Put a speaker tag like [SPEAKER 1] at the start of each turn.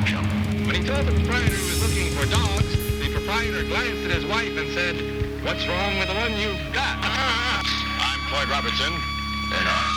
[SPEAKER 1] When he told the proprietor he was looking for dogs, the proprietor glanced at his wife and said, "What's wrong with the one you've got?"
[SPEAKER 2] I'm Floyd Robertson, and